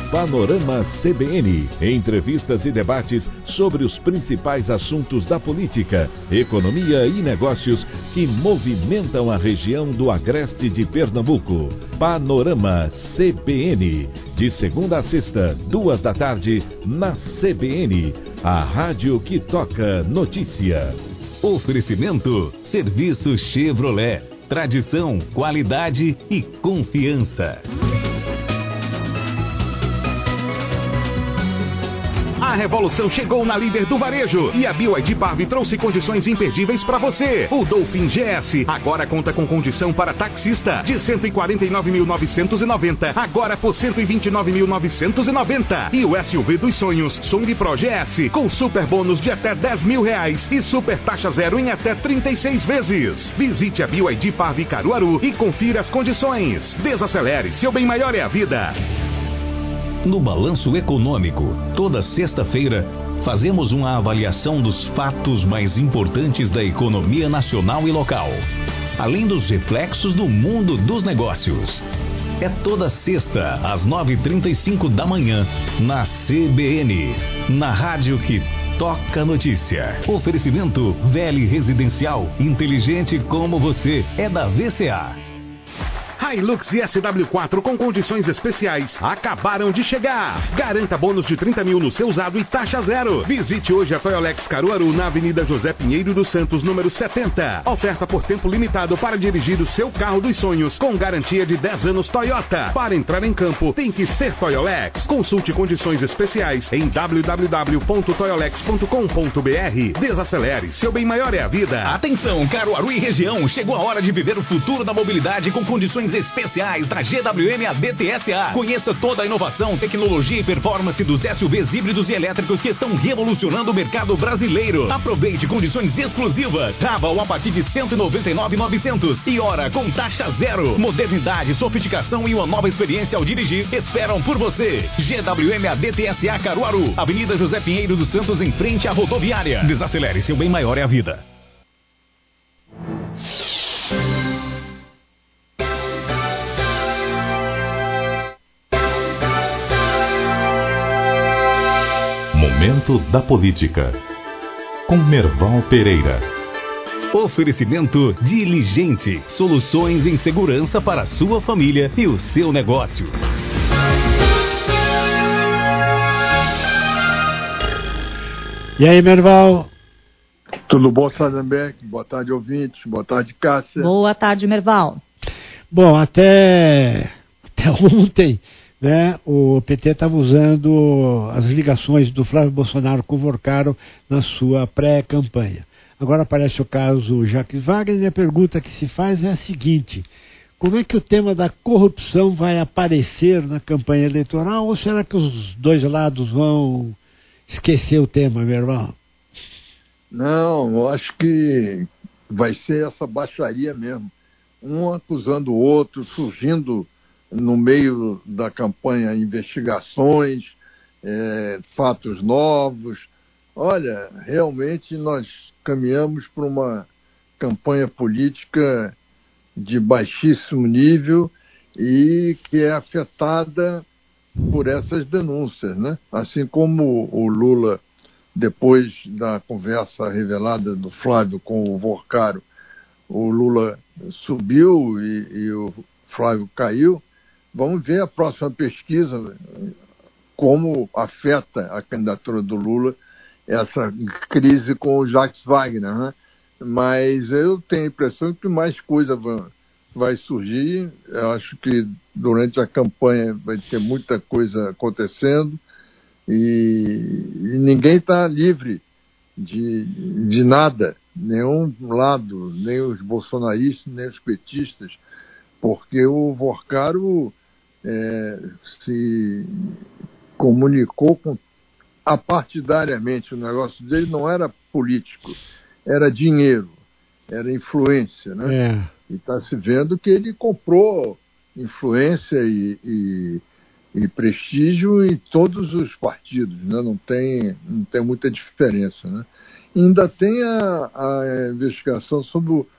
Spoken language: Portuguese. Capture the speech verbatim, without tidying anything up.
Panorama C B N. Entrevistas e debates sobre os principais assuntos da política, economia e negócios que movimentam a região do Agreste de Pernambuco. Panorama C B N. De segunda a sexta, duas da tarde, na C B N. A rádio que toca notícia. Oferecimento: Serviço Chevrolet. Tradição, qualidade e confiança. A revolução chegou na líder do varejo e a B Y D Parve trouxe condições imperdíveis para você. O Dolphin G S agora conta com condição para taxista de cento e quarenta e nove mil novecentos e noventa, agora por cento e vinte e nove mil novecentos e noventa. E o S U V dos sonhos Song Pro G S com super bônus de até dez mil reais e super taxa zero em até trinta e seis vezes. Visite a B Y D Parve Caruaru e confira as condições. Desacelere, seu bem maior é a vida. No Balanço Econômico, toda sexta-feira, fazemos uma avaliação dos fatos mais importantes da economia nacional e local, além dos reflexos do mundo dos negócios. É toda sexta, às nove e trinta e cinco da manhã, na C B N, na rádio que toca notícia. Oferecimento Vele Residencial, inteligente como você, é da V C A. Hilux e S W quatro com condições especiais acabaram de chegar. Garanta bônus de trinta mil no seu usado e taxa zero. Visite hoje a Toyolex Caruaru na Avenida José Pinheiro dos Santos, número setenta. Oferta por tempo limitado para dirigir o seu carro dos sonhos com garantia de dez anos Toyota. Para entrar em campo tem que ser Toyolex. Consulte condições especiais em w w w ponto toyolex ponto com ponto b r. Desacelere, seu bem maior é a vida. Atenção, Caruaru e região, chegou a hora de viver o futuro da mobilidade com condições especiais da G W M A D T S A. Conheça toda a inovação, tecnologia e performance dos S U Vs híbridos e elétricos que estão revolucionando o mercado brasileiro. Aproveite condições exclusivas. Raval a partir de cento e noventa e nove mil e novecentos e hora com taxa zero. Modernidade, sofisticação e uma nova experiência ao dirigir esperam por você. G W M A D T S A Caruaru, Avenida José Pinheiro dos Santos, em frente à rodoviária. Desacelere, seu bem maior é a vida. Momento da Política, com Merval Pereira. Oferecimento Diligente, soluções em segurança para a sua família e o seu negócio. E aí, Merval? Tudo bom, Sadenbeck? Boa tarde, ouvintes. Boa tarde, Cássia. Boa tarde, Merval. Bom, até, até ontem, né, o P T estava usando as ligações do Flávio Bolsonaro com o Vorcaro na sua pré-campanha. Agora aparece o caso Jacques Wagner e a pergunta que se faz é a seguinte: como é que o tema da corrupção vai aparecer na campanha eleitoral, ou será que os dois lados vão esquecer o tema, Merval? Não, eu acho que vai ser essa baixaria mesmo. Um acusando o outro, surgindo no meio da campanha investigações, é, fatos novos. Olha, realmente nós caminhamos para uma campanha política de baixíssimo nível e que é afetada por essas denúncias, né? Assim como o Lula, depois da conversa revelada do Flávio com o Vorcaro, o Lula subiu e, e o Flávio caiu. Vamos ver a próxima pesquisa, como afeta a candidatura do Lula essa crise com o Jacques Wagner, né? Mas eu tenho a impressão que mais coisa vai, vai surgir. Eu acho que durante a campanha vai ter muita coisa acontecendo e, e ninguém está livre de, de nada, nenhum lado, nem os bolsonaristas, nem os petistas, porque o Vorcaro é, se comunicou com, apartidariamente. O negócio dele não era político, era dinheiro, era influência, né? É. E está se vendo que ele comprou influência e, e, e prestígio em todos os partidos, né? Não tem, não tem muita diferença, né? E ainda tem a, a investigação sobre o,